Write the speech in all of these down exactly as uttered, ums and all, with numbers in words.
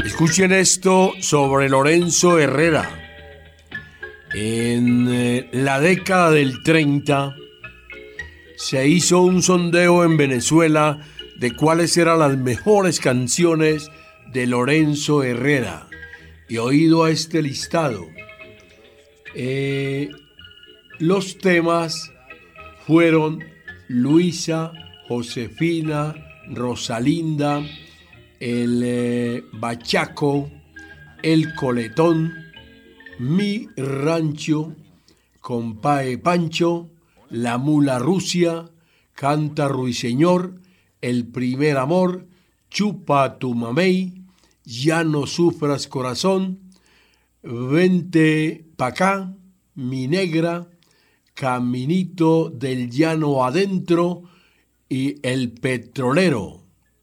Escuchen esto sobre Lorenzo Herrera. En eh, la década del treinta se hizo un sondeo en Venezuela de cuáles eran las mejores canciones de Lorenzo Herrera. Y oído a este listado, eh, los temas fueron Luisa, Josefina, Rosalinda, el eh, Bachaco, el Coletón, Mi Rancho, Compae Pancho, La Mula Rusia, Canta Ruiseñor, El Primer Amor, Chupa tu mamey, Ya no sufras corazón, Vente pa' acá, Mi Negra, Caminito del Llano Adentro y El Petrolero,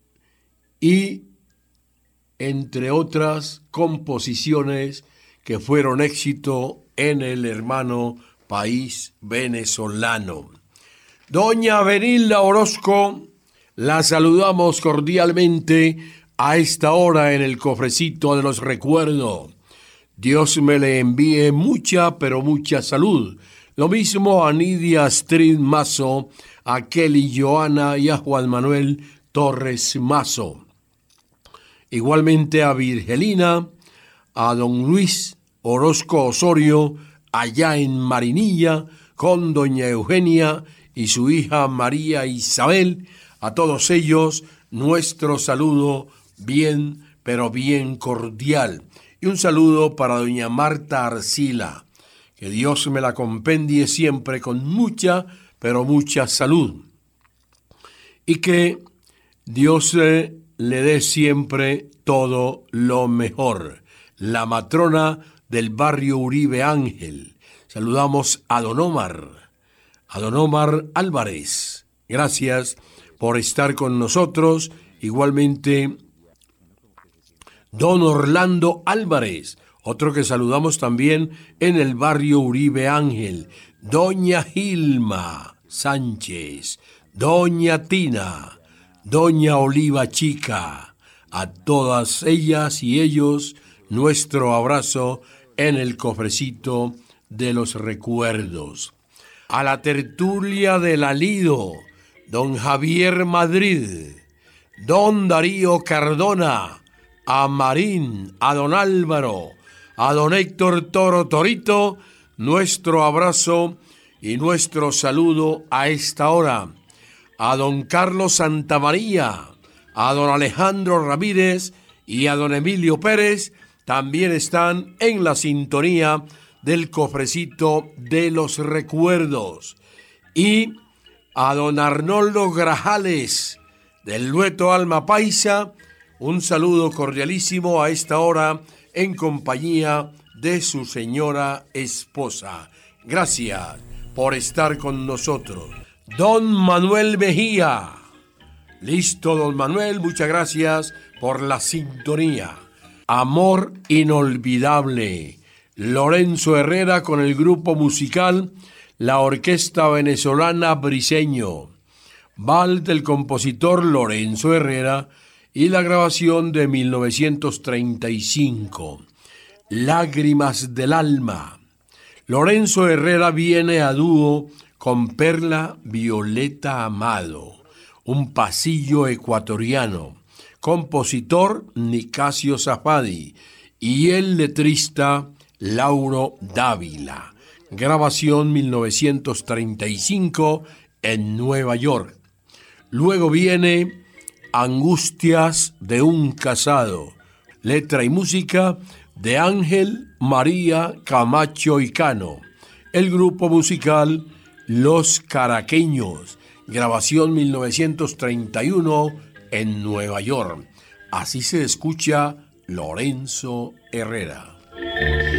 y entre otras composiciones que fueron éxito en el hermano país venezolano. Doña Benilda Orozco, la saludamos cordialmente a esta hora en el cofrecito de los recuerdos. Dios me le envíe mucha, pero mucha salud. Lo mismo a Nidia Astrid Mazo, a Kelly Joana y a Juan Manuel Torres Mazo. Igualmente a Virgelina, a don Luis Orozco Osorio, allá en Marinilla, con doña Eugenia y su hija María Isabel. A todos ellos, nuestro saludo bien, pero bien cordial. Y un saludo para doña Marta Arcila. Que Dios me la compendie siempre con mucha, pero mucha salud. Y que Dios eh, le dé siempre todo lo mejor. La matrona del barrio Uribe Ángel. Saludamos a don Omar, a don Omar Álvarez. Gracias por estar con nosotros. Igualmente, don Orlando Álvarez, otro que saludamos también en el barrio Uribe Ángel. Doña Gilma Sánchez, doña Tina, doña Oliva Chica, a todas ellas y ellos nuestro abrazo en el cofrecito de los recuerdos. A la tertulia del Alido, don Javier Madrid, don Darío Cardona, a Marín, a don Álvaro, a don Héctor Toro Torito, nuestro abrazo y nuestro saludo a esta hora. A don Carlos Santamaría, a don Alejandro Ramírez y a don Emilio Pérez, también están en la sintonía del cofrecito de los recuerdos. Y a don Arnoldo Grajales, del Lueto Alma Paisa, un saludo cordialísimo a esta hora en compañía de su señora esposa. Gracias por estar con nosotros. Don Manuel Mejía. Listo, don Manuel, muchas gracias por la sintonía. Amor inolvidable. Lorenzo Herrera con el grupo musical La Orquesta Venezolana Briseño. Vals del compositor Lorenzo Herrera y la grabación de mil novecientos treinta y cinco. Lágrimas del alma. Lorenzo Herrera viene a dúo con Perla Violeta Amado, un pasillo ecuatoriano, compositor Nicasio Zafadi y el letrista Lauro Dávila. Grabación mil novecientos treinta y cinco en Nueva York. Luego viene Angustias de un casado, letra y música de Ángel María Camacho y Cano. El grupo musical Los Caraqueños, grabación mil novecientos treinta y uno en Nueva York. Así se escucha Lorenzo Herrera.